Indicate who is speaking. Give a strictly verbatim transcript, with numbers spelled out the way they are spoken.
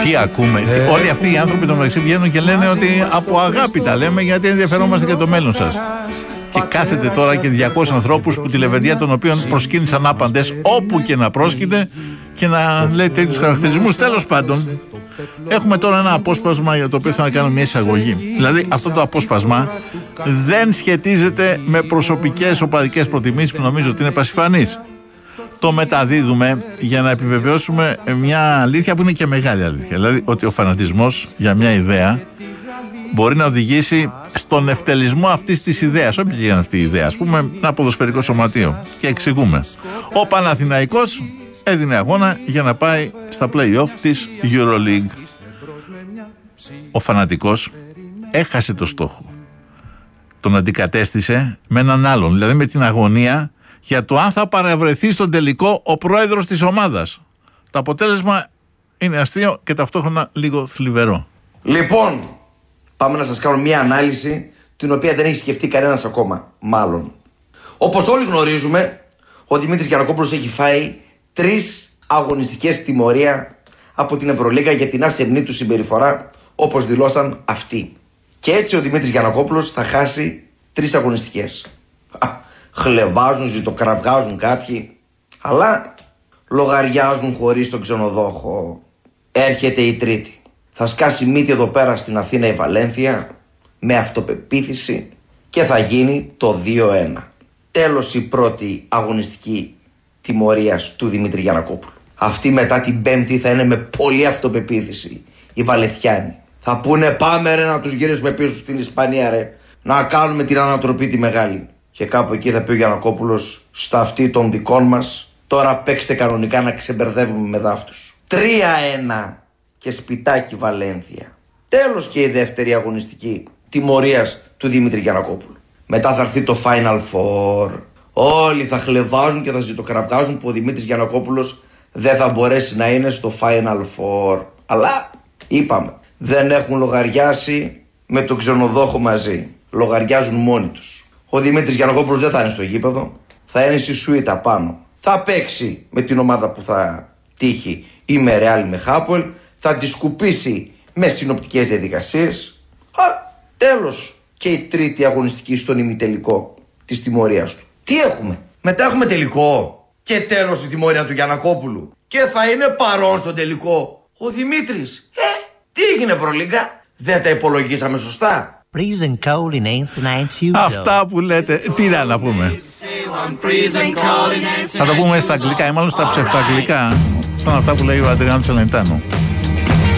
Speaker 1: Τι ακούμε. Ε, Όλοι αυτοί οι άνθρωποι το μεταξύ βγαίνουν και λένε ότι από αγάπη τα λέμε γιατί ενδιαφερόμαστε για το μέλλον σας. Και κάθεται τώρα και διακόσιους ανθρώπους που τη λεβεντία των οποίων προσκύνησαν άπαντες όπου και να πρόσκειται και να λέει τέτοιους χαρακτηρισμούς. Τέλος πάντων, έχουμε τώρα ένα απόσπασμα για το οποίο θέλω να κάνω μια εισαγωγή. Δηλαδή, αυτό το απόσπασμα δεν σχετίζεται με προσωπικές οπαδικές προτιμήσεις που νομίζω ότι είναι πασιφανείς. Το μεταδίδουμε για να επιβεβαιώσουμε μια αλήθεια που είναι και μεγάλη αλήθεια. Δηλαδή, ότι ο φανατισμός για μια ιδέα μπορεί να οδηγήσει στον ευτελισμό αυτής της ιδέας. Όποια και είναι αυτή η ιδέα, ας πούμε, ένα ποδοσφαιρικό σωματείο. Και εξηγούμε. Ο Παναθηναϊκός έδινε αγώνα για να πάει στα play-off της EuroLeague. Ο φανατικός έχασε το στόχο. Τον αντικατέστησε με έναν άλλον, δηλαδή με την αγωνία για το αν θα παρευρεθεί στον τελικό ο πρόεδρος της ομάδας. Το αποτέλεσμα είναι αστείο και ταυτόχρονα λίγο θλιβερό.
Speaker 2: Λοιπόν, πάμε να σας κάνω μια ανάλυση την οποία δεν έχει σκεφτεί κανένας ακόμα, μάλλον. Όπως όλοι γνωρίζουμε, ο Δημήτρης Γιαννακόπουλος έχει φάει τρεις αγωνιστικές τιμωρία από την Ευρωλίγα για την ασεμνή του συμπεριφορά, όπως δηλώσαν αυτοί. Και έτσι ο Δημήτρης Γιαννακόπουλος θα χάσει τρεις αγωνιστικές. Χλεβάζουν, ζητοκραυγάζουν κάποιοι, αλλά λογαριάζουν χωρίς τον ξενοδόχο. Έρχεται η τρίτη. Θα σκάσει μύτη εδώ πέρα στην Αθήνα η Βαλένθια με αυτοπεποίθηση και θα γίνει το δύο ένα. Τέλος η πρώτη αγωνιστική τιμωρίας του Δημήτρη Γιαννακόπουλου. Αυτή μετά την πέμπτη θα είναι με πολύ αυτοπεποίθηση οι Βαλεθιάνοι. Θα πούνε πάμε ρε να τους γυρίσουμε πίσω στην Ισπανία ρε, να κάνουμε την ανατροπή τη μεγάλη. Και κάπου εκεί θα πει ο Γιαννακόπουλος, στα αυτή των δικών μας, τώρα παίξτε κανονικά να ξεμπερδεύουμε με δάφτους. τρία ένα και σπιτάκι Βαλένθια. Τέλος και η δεύτερη αγωνιστική τιμωρίας του Δημήτρη Γιαννακόπουλου. Μετά θα έρθει το Final Four. Όλοι θα χλεβάζουν και θα ζητοκραυγάζουν που ο Δημήτρης Γιαννακόπουλος δεν θα μπορέσει να είναι στο Final Four. Αλλά είπαμε, δεν έχουν λογαριάσει με τον ξενοδόχο μαζί. Λογαριάζουν μόνοι τους. Ο Δημήτρης Γιαννακόπουλος δεν θα είναι στο γήπεδο, θα είναι στη σουίτα πάνω. Θα παίξει με την ομάδα που θα τύχει ή με Ρεάλ με Χάπολ, θα τη σκουπίσει με συνοπτικές διαδικασίες. Α, τέλος και η τρίτη αγωνιστική στον ημιτελικό της τιμωρίας του. Τι έχουμε, μετά έχουμε τελικό και τέλος η τιμωρία του Γιαννακόπουλου και θα είναι παρόν στον τελικό ο Δημήτρης. Ε, τι έγινε Ευρωλίγκα, δεν τα υπολογίσαμε σωστά.
Speaker 1: Αυτά που λέτε, τι να, να πούμε. Θα το πούμε στα αγγλικά ή μάλλον στα ψευταγγλικά, σαν αυτά που λέει ο Αντριάνο Τσελεντάνο.